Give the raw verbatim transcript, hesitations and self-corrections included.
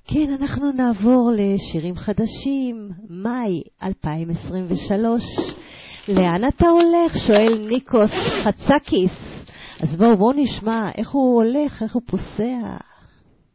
כן, אנחנו נעבור לשירים חדשים, מאי אלפיים עשרים ושלוש. לאן אתה הולך? שואל ניקוס חצקיס. אז בואו, בואו נשמע איך הוא הולך, איך הוא פוסע.